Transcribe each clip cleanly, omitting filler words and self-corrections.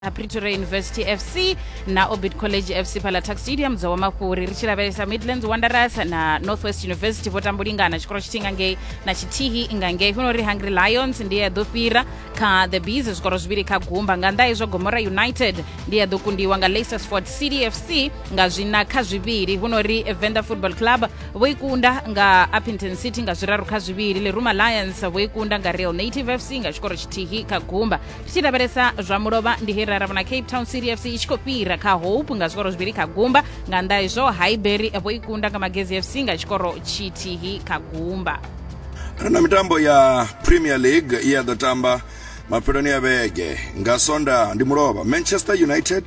Pretoria University FC na Orbit College FC Palatax Stadium za Wamapuri richiraveresa Midlands Wanderers na Northwest University votambulingana chikoro chitingange na chitihi ingange hunori Hungry Lions ndiye dhupira ka The Bees zikoro zviri kagumba nganda izvo Gomora United ndiye dhukundiwa nga Leicester City FC nga zvina kazviviri hunori Venda Football Club voikunda nga Upington City nga zviraru kazviviri Leruma Lions voikunda nga Real Native FC nga chikoro chitihi kagumba richiraveresa zvamurova ndihera ravana Cape Town City FC ichikopira ka Hope nga zvikoro zviviri kagumba nganda izvo Highbury voikunda nga Magezi FC nga chikoro chitihi kagumba. Na mitambo ya Premier League ya dhatamba mapironi ya vege ngasonda ndi murova Manchester United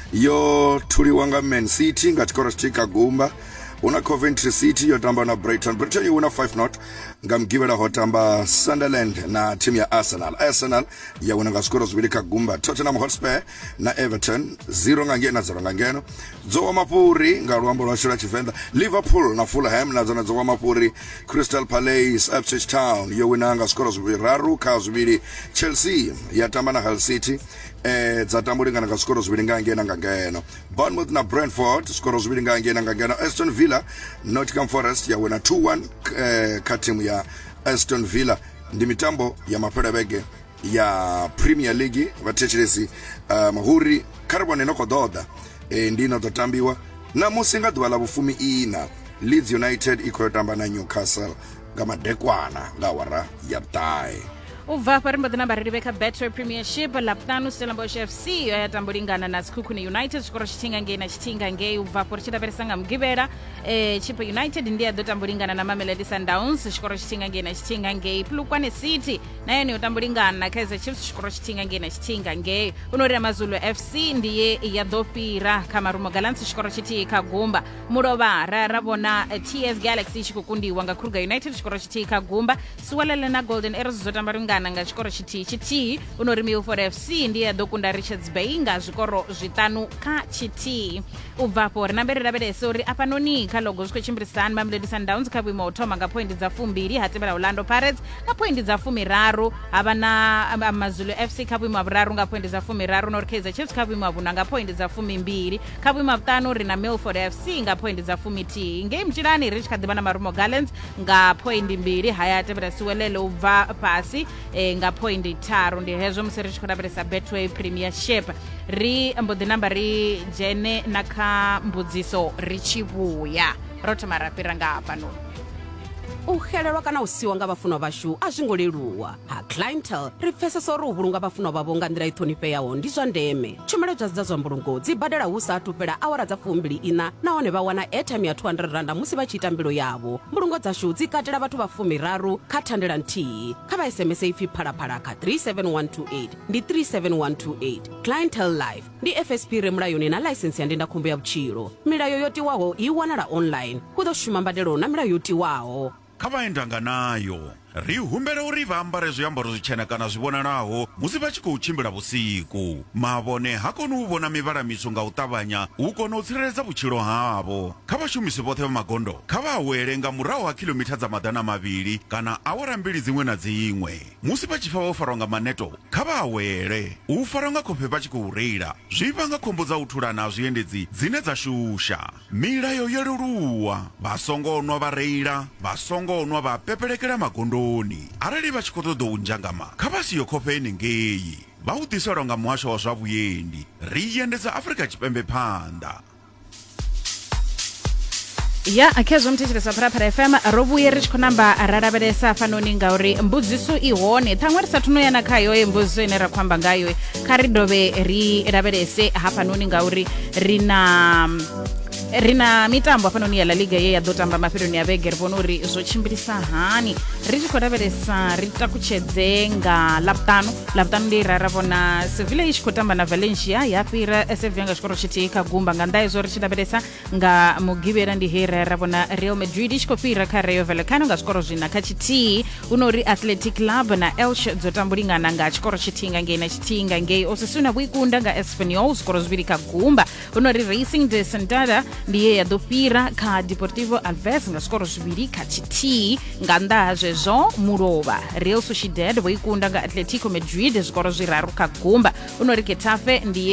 yo tuliwanga Man City nga chikoro chitihi kagumba una Coventry City yotamba na Brighton una 5-0 ngamgivera hotamba Sunderland na timu ya Arsenal ya una ngaskoro zviri kagumba Tottenham Hotspur na Everton 0 ngangena 0 ngangeno Zowa Mapuri ngarwambo lwa shura chifenda Liverpool na Fulham na zona Zowa Mapuri Crystal Palace Ipswich Town yo una ngaskoro zviraru ka zviri Chelsea yatamba na Hull City dzatambulingana ngaskoro zviri ngangeno Bournemouth na Brentford skoro zviri ngangeno Aston Villa Nottingham Forest ya wina 2-1 ka timu ya Aston Villa ndi mitambo ya mapera bege ya Premier League vatechiresi mahuri karibone nokododa ndino dotambiwa na musinga dwala bufumi ina Leeds United ikotamba na Newcastle ngamadekwana ngawara ya tai Uva parimba dhinamba ririveka Betway Premiership laptano Stellenbosch FC yatambulingana na Sekhukhune United chikoro chitingange uvapo richitaperesanga mugivera Chipa United ndiye adotambulingana na Mamelodi Sundowns chikoro chitingange Polokwane City naye yotambulingana na Kaizer Chiefs chikoro chitingange unorira Mazulu FC ndiye yadopira Kamarumo Gallants chikoro chitihi kagumba murova ravona TS Galaxy chikukundiwa nga Kruger United chikoro chitihi kagumba Siwalele na Golden Arrows zotambaringana nga chikoro chitihi unori Milford FC ndiye dokunda Richards Bay nga zvikoro zvitanu ka chitihi ubvapo rinambereravereso ri apanoni kalogo zvikwechimbirisa Mamelodi Sundowns kabwima utoma nga poindi dza 2 hatembera Orlando Pirates nga poindi dza 3 havana Mazulu FC kabwima vuraru nga poindi dza 3 nori Kaizer Chiefs kabwima vuna nga poindi dza 2 kabwima vutano rina Milford FC nga poindi dza 10 ngei mchirani rich kadhibana Marumo Gallants nga poindi 2 hayatembera Siwelele ubva pasi nga poindi 3 ndi hezvo musiri chikodaperesa Betway Premiership ri mbodhinamba ri jene naka mbudziso richivuya rotomarapira nga pano uhelelwa kana usiwa nga vafunwa vashu azvingoleluwa ha clientele ri pfesesa uri uvulunga vafunwa vavo nga ndira ithonifheaho ndi zwa ndeme tshumelo dzadzi dza zwa mbulungo dzi badela hu saathu fhela awara dza 24 nahone vha wana airtime ya 200 rand musi vha tshi ita mbilo yavo mbulungo dzashu dzi katela vhathu vha 13 kha thandela nthihi kha vha SMS ipfi phalaphala kha 37128 ndi 37128 clientele life ndi FSP re mulayoni na license ya ndindakhombo ya vutshilo milayo yo tiwaho i wanala online hu ḓo shuma mbadelo na milayo yo tiwaho kavaendanga nayo ri humbela uri va ambare zwiambaro zwitshena kana zwivonalaho musi vha tshi khou tshimbila vhusiku mavhone ha koni u vhona mivalamiso nga u ṱavhanya u kona u tsireledza vhutshilo havho kha vhashumisi vhoṱhe vha magondo kha vha awele nga murahu ha kilomitha dza maḓana mavhili kana awara mbili dziṅwe na dziṅwe musi vha tshi pfa vho farwa nga maneto kha vha awele u farwa nga khofhe vha tshi khou reila zwi vhanga khombo dza u thulana ha zwiendedzi dzine dza shusha milayo yo leluwa vha songo nwa vha reila vha songo nwa vha pepelekela magondo arali vha tshi khou ṱoḓa u njangama kha vha siyo khofhe henengei vha u ḓiselwa nga muhasho wa zwa vhuendi ri yendedza Afrika Tshipembe phanḓa ya akhezwo mthetshelesa Phalaphala FM ro vhuye ri tshi khou namba ralavhelesa fanoni ngauri mbudziso i hone ṱhaṅwe ri sathu no yana khayo mbudziso ine ra khou amba ngayo kha ri dovhe ri lavhelese hafhanoni ngauri rina mitambo hafhanoni ya La Liga ye ya ḓo tamba mafheloni ya vhege ri vhona uri zwo tshimbilisa hani ri tshi khou lavhelesa ri takutshedze nga lavhutanu ndi ra vhona Sevilla i tshi khou tamba na Valencia ya fhira Sevilla nga tshikoro tshithihi kha gumba nga nnḓa hezwo ri tshi lavhelesa nga mugivhela ndi he ra vhona Real Madrid i tshi khou fhira kha Rayo Vallecano nga zwikoro zwina kha chithihi unori Athletic Club na Elche dzo tambulingana nga tshikoro chithihi ngei Osasuna vhuikunda nga Espanyol zwikoro zwivhili kha gumba unori Racing de Santander ndiye ya ḓo fhira kha Deportivo Alaves nga skoro 2-1 nga nnḓa ha zwezwo mulovha Real Sociedad vho i kunda nga Atletico Madrid zwikoro 3-0 ono ri Getafe ndiye